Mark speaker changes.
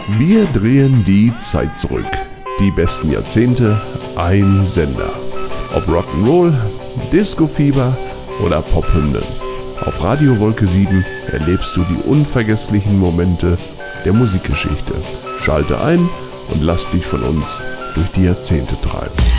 Speaker 1: Wir drehen die Zeit zurück. Die besten Jahrzehnte, ein Sender. Ob Rock'n'Roll, Disco-Fieber oder Pophymnen. Auf Radio Wolke 7 erlebst du die unvergesslichen Momente der Musikgeschichte. Schalte ein und lass dich von uns durch die Jahrzehnte treiben.